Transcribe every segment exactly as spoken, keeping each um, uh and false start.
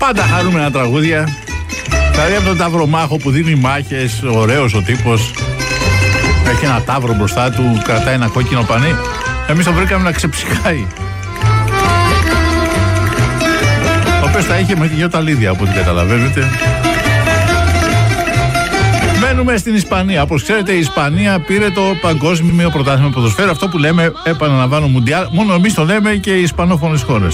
Πάντα χαρούμενα τραγούδια. Δηλαδή από τον Ταυρομάχο που δίνει μάχες, ωραίος ο τύπος. Έχει ένα ταύρο μπροστά του, κρατάει ένα κόκκινο πανί. Εμείς το βρήκαμε να ξεψυχάει. Ο οποίος τα είχε με τη Γιωταλίδια, από ό,τι καταλαβαίνετε. Μένουμε στην Ισπανία. Όπως ξέρετε, η Ισπανία πήρε το παγκόσμιο πρωτάθλημα ποδοσφαίρου. Αυτό που λέμε, επαναλαμβάνω, Μουντιάλ. Μόνο εμείς το λέμε και οι ισπανόφωνες χώρες.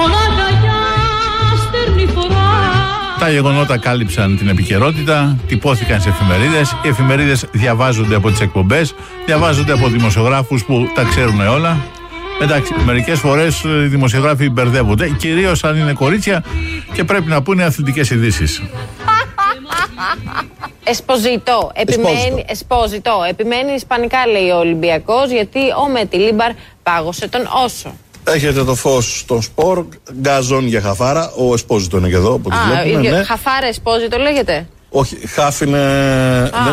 Τα γεγονότα κάλυψαν την επικαιρότητα, τυπώθηκαν σε εφημερίδες. Οι εφημερίδες διαβάζονται από τις εκπομπές, διαβάζονται από δημοσιογράφους που τα ξέρουν όλα. Εντάξει, μερικές φορές οι δημοσιογράφοι μπερδεύονται, κυρίως αν είναι κορίτσια και πρέπει να πούνε αθλητικές ειδήσεις. Εσποζητό. Επιμένει, εσποζητό. Επιμένει ισπανικά, λέει ο Ολυμπιακός, γιατί ο Μετιλίμπαρ πάγωσε τον Όσο. Έχετε το φως στον σπορ, γκάζον για χαφάρα. Ο Εσπόζητο είναι και εδώ, από ό,τι βλέπουμε. Α, ναι. Χαφάρα Εσπόζητο λέγεται. Όχι, χάφ είναι. Ναι.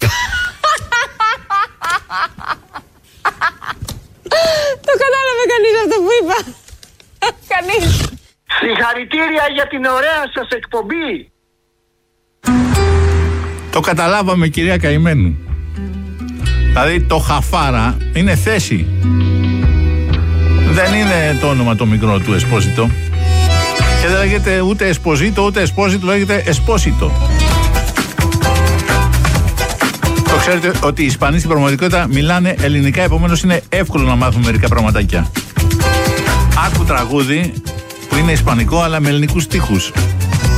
Το κατάλαβε κανείς αυτό που είπα. Κανείς. Συγχαρητήρια για την ωραία σας εκπομπή. Το καταλάβαμε, κυρία Καημένου. Δηλαδή το χαφάρα είναι θέση. Δεν είναι το όνομα το μικρό του Εσπόζητο. Και δεν λέγεται ούτε Εσπόζητο ούτε Εσπόζητο, λέγεται Εσπόσιτο. Το ξέρετε ότι οι Ισπανοί στην πραγματικότητα μιλάνε ελληνικά, επομένως είναι εύκολο να μάθουν μερικά πραγματάκια. Άκου τραγούδι που είναι ισπανικό αλλά με ελληνικούς στίχους.